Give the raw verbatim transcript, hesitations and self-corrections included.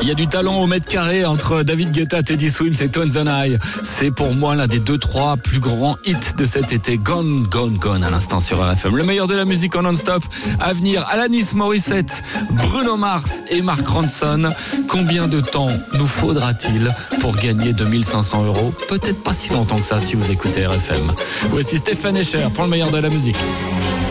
Il y a du talent au mètre carré entre David Guetta, Teddy Swims et Tones and I. C'est pour moi l'un des deux, trois plus grands hits de cet été. Gone, Gone, Gone à l'instant sur R F M. Le meilleur de la musique en non-stop. À venir, Alanis Morissette, Bruno Mars et Mark Ronson. Combien de temps nous faudra-t-il pour gagner deux mille cinq cents euros? Peut-être pas si longtemps que ça si vous écoutez R F M. Voici Stéphane Escher pour le meilleur de la musique.